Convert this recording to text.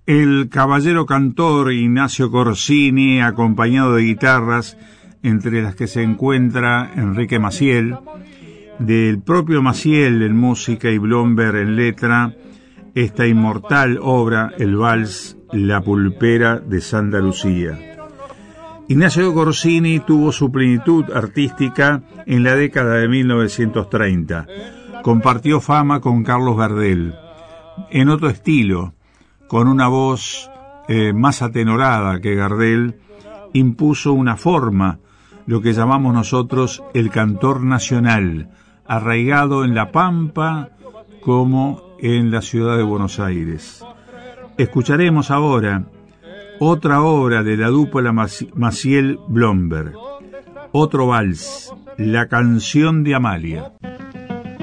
El caballero cantor Ignacio Corsini, acompañado de guitarras, entre las que se encuentra Enrique Maciel, del propio Maciel en música y Blomberg en letra, esta inmortal obra, el vals La Pulpera de Santa Lucía. Ignacio Corsini tuvo su plenitud artística en la década de 1930. Compartió fama con Carlos Gardel, en otro estilo, con una voz más atenorada que Gardel, impuso una forma, lo que llamamos nosotros el cantor nacional, arraigado en La Pampa como en la ciudad de Buenos Aires. Escucharemos ahora otra obra de la dupla Maciel-Blomberg, otro vals, La Canción de Amalia.